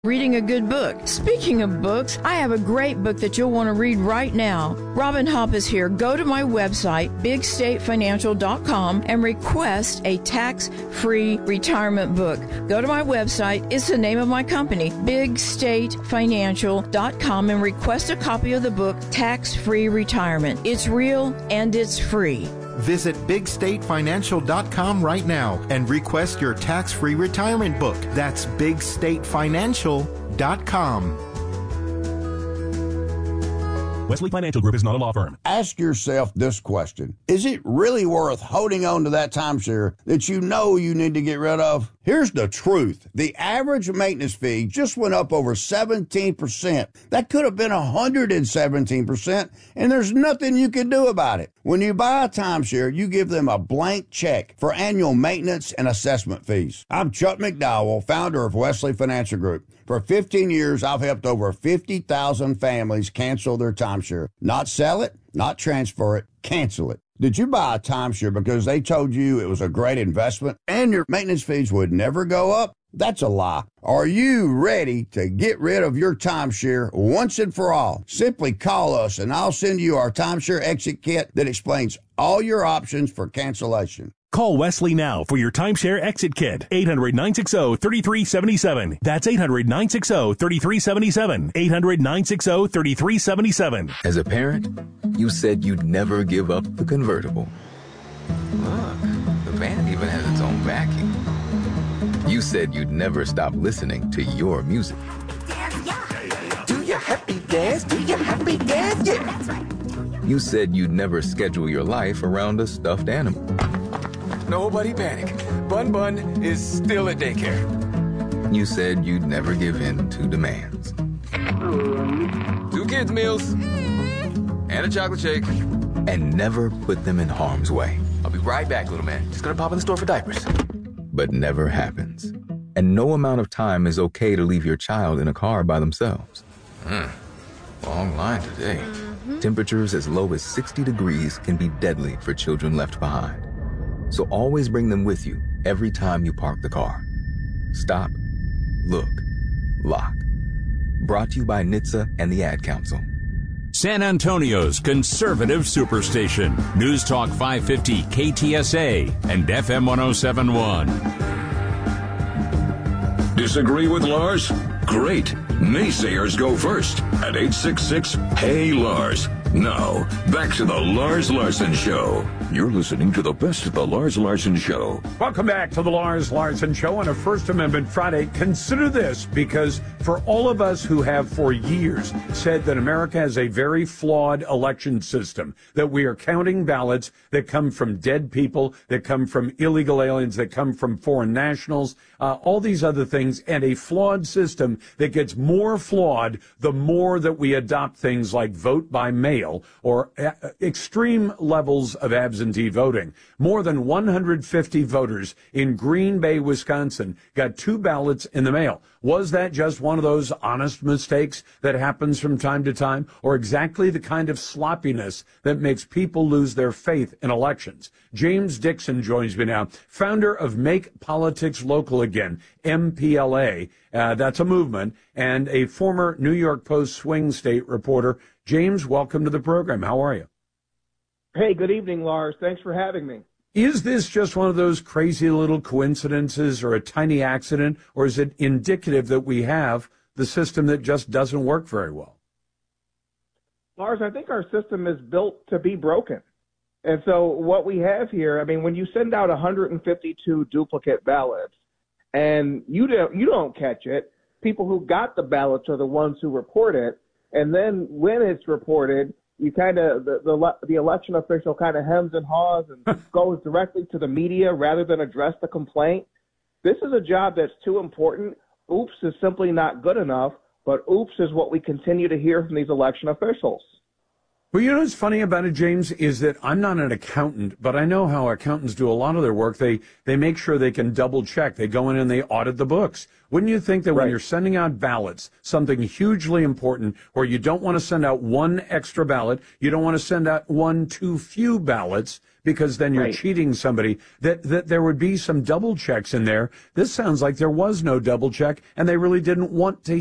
Reading a good book. Speaking of books, I have a great book that you'll want to read right now. Robin Hopp is here. Go to my website, bigstatefinancial.com, and request a tax-free retirement book. Go to my website. It's the name of my company, bigstatefinancial.com, and request a copy of the book, Tax-Free Retirement. It's real and it's free. Visit bigstatefinancial.com right now and request your tax-free retirement book. That's bigstatefinancial.com. Wesley Financial Group is not a law firm. Ask yourself this question. Is it really worth holding on to that timeshare that you know you need to get rid of? Here's the truth. The average maintenance fee just went up over 17%. That could have been 117%, and there's nothing you can do about it. When you buy a timeshare, you give them a blank check for annual maintenance and assessment fees. I'm Chuck McDowell, founder of Wesley Financial Group. For 15 years, I've helped over 50,000 families cancel their timeshare. Not sell it, not transfer it, cancel it. Did you buy a timeshare because they told you it was a great investment and your maintenance fees would never go up? That's a lie. Are you ready to get rid of your timeshare once and for all? Simply call us and I'll send you our timeshare exit kit that explains all your options for cancellation. Call Wesley now for your timeshare exit kit. 800-960-3377. That's 800-960-3377. 800-960-3377. As a parent, you said you'd never give up the convertible. Look, the van even has its own vacuum. You said you'd never stop listening to your music. Do your happy dance, do your happy dance, yeah. That's right. You said you'd never schedule your life around a stuffed animal. Nobody panic. Bun Bun is still at daycare. You said you'd never give in to demands. 2 kids' meals and a chocolate shake. And never put them in harm's way. I'll be right back, little man. Just gonna pop in the store for diapers. But never happens. And no amount of time is okay to leave your child in a car by themselves. Long line today. Temperatures as low as 60 degrees can be deadly for children left behind. So always bring them with you every time you park the car. Stop, look, lock. Brought to you by NHTSA and the Ad Council. San Antonio's conservative superstation. News Talk 550 KTSA and FM 1071. Disagree with Lars? Great. Naysayers go first at 866-HEY-LARS. Now, back to the Lars Larson Show. You're listening to the best of the Lars Larson Show. Welcome back to the Lars Larson Show on a First Amendment Friday. Consider this, because for all of us who have for years said that America has a very flawed election system, that we are counting ballots that come from dead people, that come from illegal aliens, that come from foreign nationals, all these other things, and a flawed system that gets more flawed the more that we adopt things like vote by mail or extreme levels of absentee voting. More than 150 voters in Green Bay, Wisconsin got 2 ballots in the mail. Was that just one of those honest mistakes that happens from time to time, or exactly the kind of sloppiness that makes people lose their faith in elections? James Dixon joins me now, founder of Make Politics Local Again, MPLA. That's a movement, and a former New York Post swing state reporter. James, welcome to the program. How are you? Hey, good evening, Lars. Thanks for having me. Is this just one of those crazy little coincidences or a tiny accident, or is it indicative that we have the system that just doesn't work very well? Lars, I think our system is built to be broken. And so what we have here, I mean, when you send out 152 duplicate ballots and you don't catch it, people who got the ballots are the ones who report it. And then when it's reported, you kind of, the election official kind of hems and haws and goes directly to the media rather than address the complaint. This is a job that's too important. Oops is simply not good enough, but oops is what we continue to hear from these election officials. Well, you know what's funny about it, James, is that I'm not an accountant, but I know how accountants do a lot of their work. They make sure they can double check. They go in and they audit the books. Wouldn't you think that when you're sending out ballots, something hugely important, where you don't want to send out one extra ballot, you don't want to send out one too few ballots, because then you're Right. cheating somebody, that there would be some double checks in there. This sounds like there was no double check, and they really didn't want to